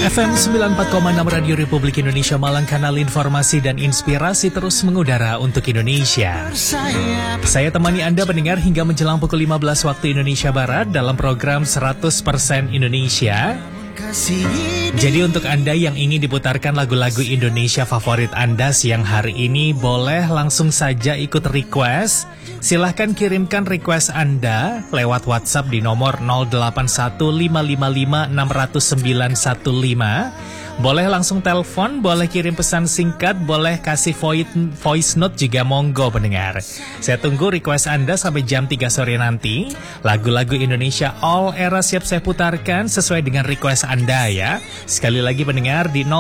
FM 94,6 Radio Republik Indonesia Malang, kanal informasi dan inspirasi terus mengudara untuk Indonesia. Saya temani Anda pendengar hingga menjelang pukul 15 waktu Indonesia Barat dalam program 100% Indonesia. Jadi untuk Anda yang ingin diputarkan lagu-lagu Indonesia favorit Anda siang hari ini, boleh langsung saja ikut request. Silahkan kirimkan request Anda lewat WhatsApp di nomor 081555600915. Boleh langsung telepon, boleh kirim pesan singkat, boleh kasih voice note juga, monggo pendengar. Saya tunggu request Anda sampai jam 3 sore nanti. Lagu-lagu Indonesia all era siap saya putarkan sesuai dengan request Anda ya. Sekali lagi pendengar di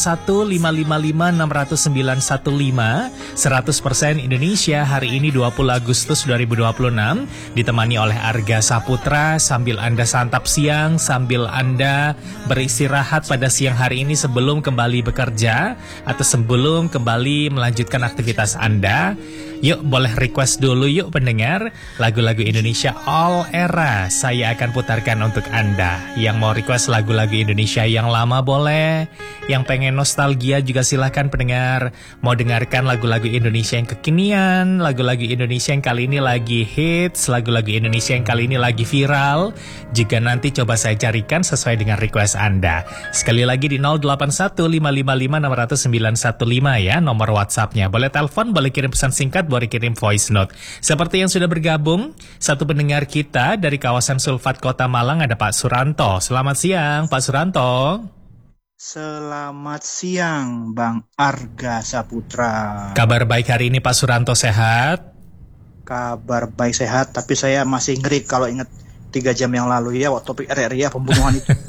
081555600915. 100% Indonesia hari ini 20 Agustus 2026 ditemani oleh Arga Saputra sambil Anda santap siang, sambil Anda beristirahat pada siang hari ini sebelum kembali bekerja atau sebelum kembali melanjutkan aktivitas Anda. Yuk boleh request dulu yuk pendengar, lagu-lagu Indonesia all era saya akan putarkan untuk Anda. Yang mau request lagu-lagu Indonesia yang lama boleh, yang pengen nostalgia juga silahkan pendengar. Mau dengarkan lagu-lagu Indonesia yang kekinian, lagu-lagu Indonesia yang kali ini lagi hits, lagu-lagu Indonesia yang kali ini lagi viral, juga nanti coba saya carikan sesuai dengan request Anda. Sekali lagi di 081555600915 ya, nomor WhatsApp-nya. Boleh telepon, boleh kirim pesan singkat, boleh kirim voice note. Seperti yang sudah bergabung, satu pendengar kita dari kawasan Sulfat Kota Malang ada Pak Suranto. Selamat siang, Pak Suranto. Selamat siang, Bang Arga Saputra. Kabar baik hari ini Pak Suranto, sehat? Kabar baik sehat, tapi saya masih ngeri kalau ingat 3 jam yang lalu ya, waktu topik RRI pembunuhan itu.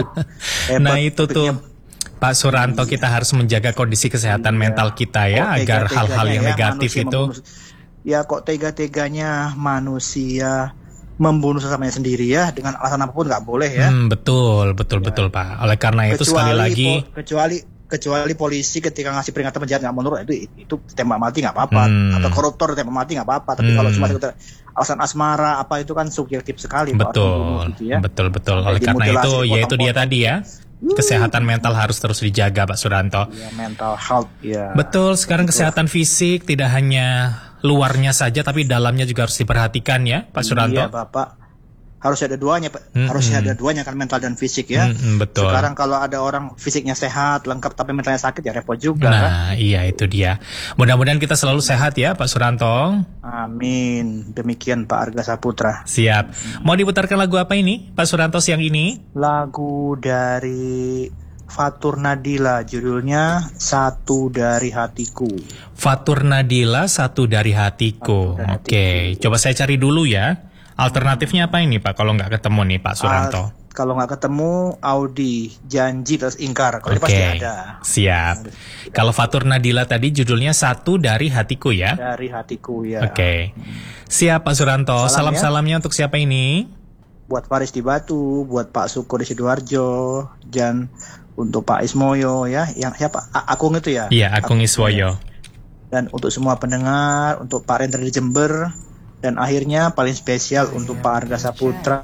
Nah itu tuh Pak Suranto, kita harus menjaga kondisi kesehatan mental kita ya, agar hal-hal yang negatif itu. Ya kok tega-teganya manusia membunuh sesamanya sendiri ya, dengan alasan apapun nggak boleh ya. Betul Pak. Oleh karena itu sekali lagi kecuali polisi ketika ngasih peringatan penjahat nggak menurut itu tembak mati nggak apa-apa, atau koruptor tembak mati nggak apa-apa. Tapi kalau cuma alasan asmara apa itu kan subjektif sekali. Betul. Oleh karena itu ya itu dia tadi ya. Kesehatan mental harus terus dijaga Pak Suranto. Ya, mental health ya. Betul, sekarang kesehatan fisik tidak hanya luarnya saja tapi dalamnya juga harus diperhatikan ya Pak Suranto. Iya Bapak. Harus ada duanya Pak. Harusnya ada duanya kan, mental dan fisik ya. Betul. Sekarang kalau ada orang fisiknya sehat, lengkap tapi mentalnya sakit ya repot juga. Nah, iya itu dia. Mudah-mudahan kita selalu sehat ya Pak Suranto. Amin. Demikian Pak Arga Saputra. Siap. Mau diputarkan lagu apa ini Pak Suranto siang ini? Lagu dari Fatur Nadila, judulnya Satu Dari Hatiku. Fatur Nadila, Satu Dari Hatiku. Oke, coba saya cari dulu ya. Alternatifnya apa ini Pak kalau nggak ketemu nih Pak Suranto? Kalau nggak ketemu, Audi, Janji terus Ingkar. Kalau pasti ada. Siap. Kalau Fatur Nadila tadi judulnya Satu Dari Hatiku ya? Dari Hatiku ya. Oke. Siap Pak Suranto. Salam-salamnya untuk siapa ini? Buat Faris di Batu, buat Pak Suko di Sidoarjo, dan untuk Pak Ismoyo ya. Yang siapa? Akung itu ya? Iya, Akung Iswoyo. Dan untuk semua pendengar, untuk Pak Rendra di Jember. Dan akhirnya paling spesial untuk Pak Arga Saputra.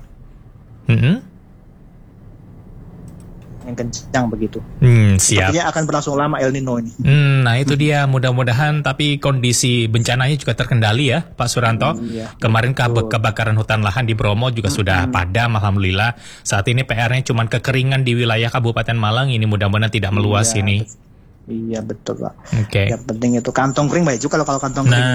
Yang kencang begitu. Siap. Sepertinya akan berlangsung lama El Nino ini. Nah itu dia, mudah-mudahan tapi kondisi bencananya juga terkendali ya Pak Suranto. Iya, kemarin kebakaran hutan lahan di Bromo juga sudah padam alhamdulillah. Saat ini PR-nya cuma kekeringan di wilayah Kabupaten Malang, ini mudah-mudahan tidak meluas ini. Iya betul Pak. Oke. Yang penting itu kantong kering baik juga kalau kantong kering.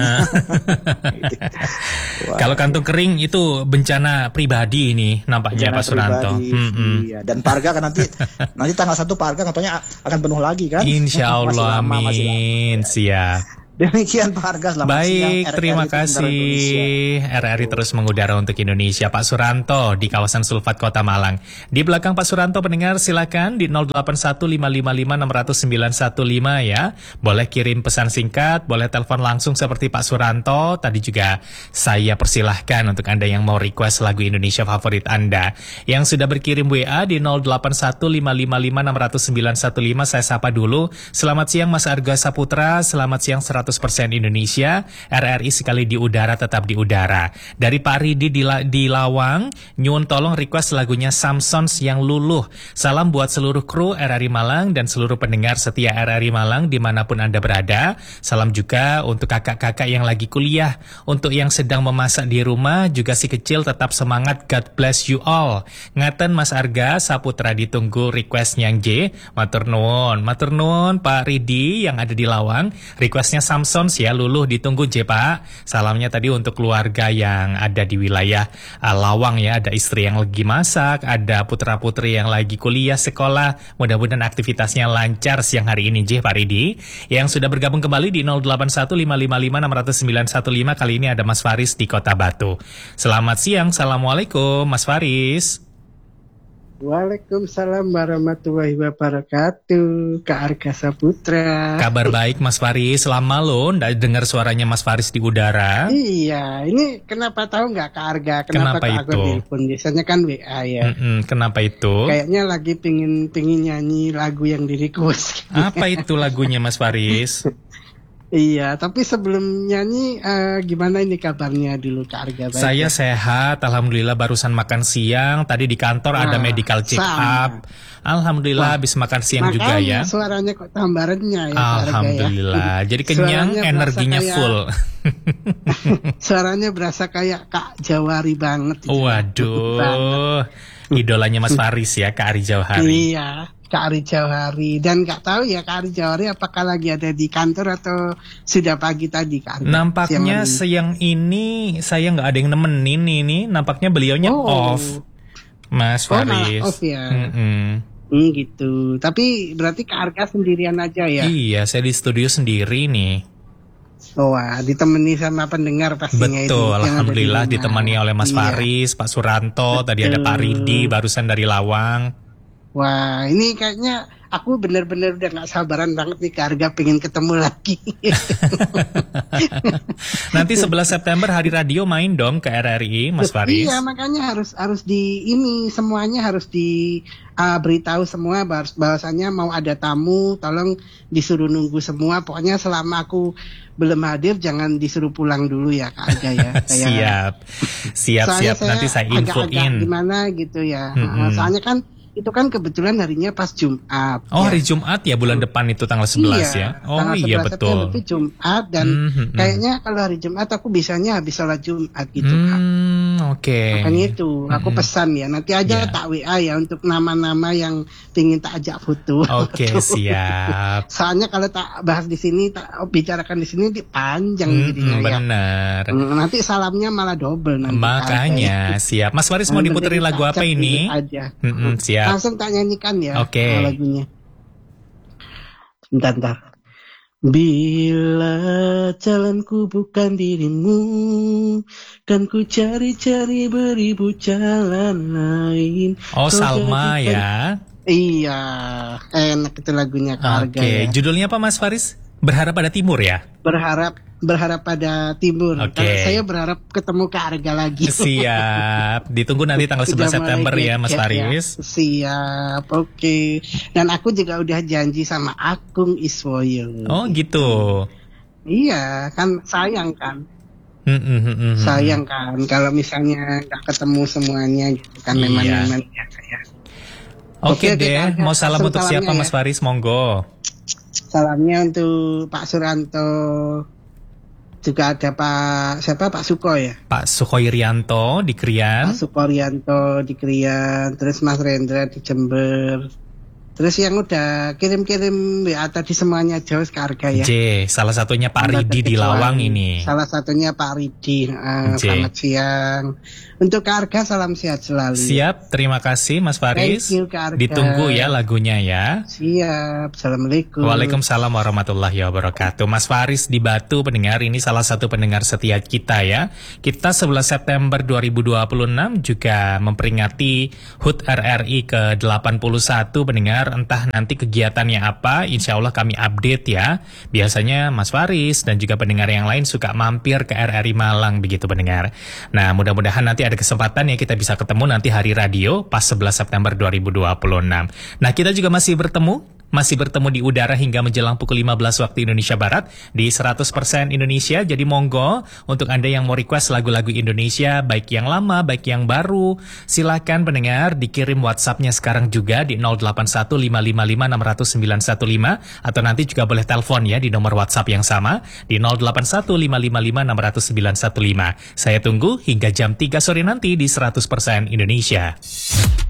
Kalau kantong kering itu bencana pribadi ini nampaknya Pak Suranto. Iya. Dan Pak Arga kan nanti tanggal 1 Pak Arga katanya akan penuh lagi kan? Insya Allah, amin. Siap. Demikian Pak Arga, selamat siang. Baik, terima kasih. RRI terus mengudara untuk Indonesia. Pak Suranto di kawasan Sulfat Kota Malang. Di belakang Pak Suranto pendengar silakan di 081555600915 ya. Boleh kirim pesan singkat, boleh telepon langsung seperti Pak Suranto. Tadi juga saya persilahkan untuk Anda yang mau request lagu Indonesia favorit Anda. Yang sudah berkirim WA di 081555600915, saya sapa dulu. Selamat siang Mas Arga Saputra, selamat siang 100% 100% Indonesia, RRI sekali di udara tetap di udara. Dari Pak Ridi di Lawang, nyuwun tolong request lagunya Samsons yang luluh. Salam buat seluruh kru RRI Malang dan seluruh pendengar setia RRI Malang dimanapun Anda berada. Salam juga untuk kakak-kakak yang lagi kuliah. Untuk yang sedang memasak di rumah, juga si kecil tetap semangat, God bless you all. Ngaten Mas Arga, Saputra ditunggu requestnya J. Matur nuwun Pak Ridi yang ada di Lawang. Requestnya Samsons ya, luluh ditunggu J Pak. Salamnya tadi untuk keluarga yang ada di wilayah Lawang ya. Ada istri yang lagi masak, ada putra-putri yang lagi kuliah sekolah. Mudah-mudahan aktivitasnya lancar siang hari ini J Pak Ridi. Yang sudah bergabung kembali di 081555600915. Kali ini ada Mas Faris di Kota Batu. Selamat siang, Assalamualaikum Mas Faris. Waalaikumsalam warahmatullahi wabarakatuh, Kak Arga Saputra. Kabar baik Mas Faris, lama loh nggak dengar suaranya Mas Faris di udara. Iya, ini kenapa tahu nggak Kak Arga? Kenapa Kak Arga telepon? Biasanya kan WA ya. Kenapa itu? Kayaknya lagi pingin nyanyi lagu yang di request. Apa itu lagunya Mas Faris? Iya, tapi sebelum nyanyi, gimana ini kabarnya dulu Kak Arga? Saya sehat, alhamdulillah barusan makan siang. Tadi di kantor ada medical check up. Alhamdulillah habis makan siang juga ya. Suaranya kok tambah renyah ya. Alhamdulillah, jadi kenyang, energinya full. Suaranya berasa kayak Kak Jawari banget. Waduh, idolanya Mas Faris ya, Kak Ari Jauhari. Iya. Kak Ari Jauhari, dan nggak tahu ya Kak Ari Jauhari apakah lagi ada di kantor atau sudah pagi tadi Kak Ari? Nampaknya siang ini saya nggak ada yang nemenin ini, nampaknya beliaunya off, Mas Faris. Off ya. Gitu. Tapi berarti Kak Arga sendirian aja ya? Iya, saya di studio sendiri nih. Wah, ditemani sama pendengar pastinya. Betul, alhamdulillah ditemani oleh Mas Faris, Pak Suranto, tadi ada Pak Ridi barusan dari Lawang. Wah, ini kayaknya aku benar-benar udah gak sabaran banget nih Kak Arga pengen ketemu lagi. Nanti 11 September Hari Radio main dong ke RRI, Mas Faris. Iya, makanya harus semuanya harus beritahu semua bahwasannya mau ada tamu, tolong disuruh nunggu semua. Pokoknya selama aku belum hadir jangan disuruh pulang dulu ya Kak Arga ya. Siap. Nanti saya infoin. Gimana gitu ya. Soalnya kan itu kan kebetulan harinya pas Jumat. Oh, hari Jumat ya, bulan depan itu tanggal 11 ya. Oh iya betul. Itu Jumat dan kayaknya kalau hari Jumat aku bisanya habis sholat Jumat gitu Kak. Oke. Makanya itu aku pesan ya. Nanti aja tak WA ya untuk nama-nama yang pingin tak ajak foto. Oke, siap. Soalnya kalau tak bahas di sini, tak bicarakan di sini panjang jadinya ya. Benar. Nanti salamnya malah double nanti. Makanya siap. Mas Faris mau diputerin lagu apa ini? Aja. Siap. Langsung tak nyanyikan ya. Oke. Lagunya. Bentar. Bila jalanku bukan dirimu, kan ku cari-cari beribu jalan lain. Oh, Salma ya. Iya, enak itu lagunya Kak Arga ya. Judulnya apa Mas Faris? Berharap pada timur ya? Berharap pada timur. Saya berharap ketemu Kak Arga lagi. Siap. Ditunggu nanti tanggal 11 September ya Mas Faris. Ya. Siap. Oke. Dan aku juga udah janji sama Agung Iswoyo. Oh gitu. Iya, kan sayang kan. Sayang kan kalau misalnya nggak ketemu semuanya gitu kan. Memang ya. Oke deh. Mau salam untuk siapa Mas Faris? Monggo. Salamnya untuk Pak Suranto. Juga ada Pak Suko ya? Pak Sukoirianto di Krian. Pak Sukoirianto di Krian. Terus Mas Rendra di Jember. Terus yang udah kirim-kirim WA tadi semuanya jauh ke Arga ya. Salah satunya Pak Ridi di Lawang ini. Salah satunya Pak Ridi. Selamat siang. Untuk Kak Arga salam sehat selalu. Siap, terima kasih Mas Faris. Thank you Kak Arga. Ditunggu ya lagunya ya. Siap, Assalamualaikum. Waalaikumsalam warahmatullahi wabarakatuh. Mas Faris di Batu pendengar, ini salah satu pendengar setia kita ya. Kita 11 September 2026 juga memperingati HUT RRI ke-81 pendengar. Entah nanti kegiatannya apa, insya Allah kami update ya. Biasanya Mas Faris dan juga pendengar yang lain suka mampir ke RRI Malang begitu pendengar. Nah mudah-mudahan nanti ada kesempatan ya kita bisa ketemu nanti hari radio pas 11 September 2026. Nah kita juga masih bertemu masih bertemu di udara hingga menjelang pukul 15 waktu Indonesia Barat di 100% Indonesia. Jadi monggo untuk Anda yang mau request lagu-lagu Indonesia, baik yang lama, baik yang baru, silakan pendengar dikirim WhatsApp-nya sekarang juga di 081555600915 atau nanti juga boleh telepon ya di nomor WhatsApp yang sama di 081555600915. Saya tunggu hingga jam 3 sore nanti di 100% Indonesia.